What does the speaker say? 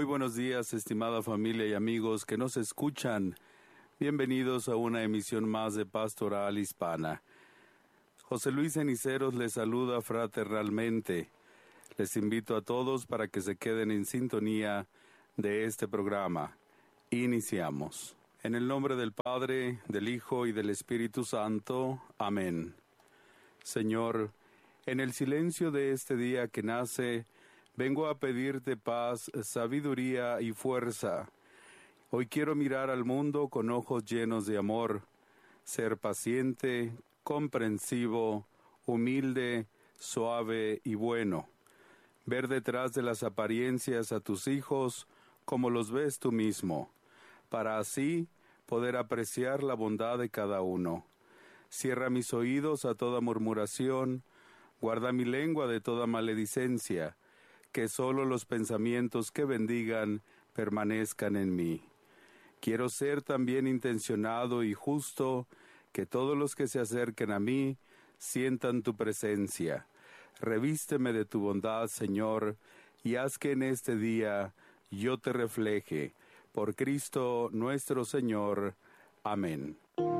buenos días, estimada familia y amigos que nos escuchan. Bienvenidos a una emisión más de Pastoral Hispana. José Luis Ceniceros les saluda fraternalmente. Les invito a todos para que se queden en sintonía de este programa. Iniciamos. En el nombre del Padre, del Hijo y del Espíritu Santo. Amén. Señor, en el silencio de este día que nace, vengo a pedirte paz, sabiduría y fuerza. Hoy quiero mirar al mundo con ojos llenos de amor, ser paciente, comprensivo, humilde, suave y bueno. Ver detrás de las apariencias a tus hijos como los ves tú mismo, para así poder apreciar la bondad de cada uno. Cierra mis oídos a toda murmuración, guarda mi lengua de toda maledicencia, que solo los pensamientos que bendigan permanezcan en mí. Quiero ser también intencionado y justo, que todos los que se acerquen a mí sientan tu presencia. Revísteme de tu bondad, Señor, y haz que en este día yo te refleje. Por Cristo nuestro Señor. Amén.